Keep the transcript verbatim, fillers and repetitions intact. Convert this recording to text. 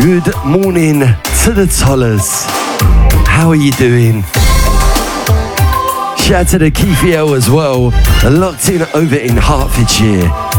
Good morning to the Tollers. How are you doing? Shout out to the Keithiel as well, locked in over in Hertfordshire.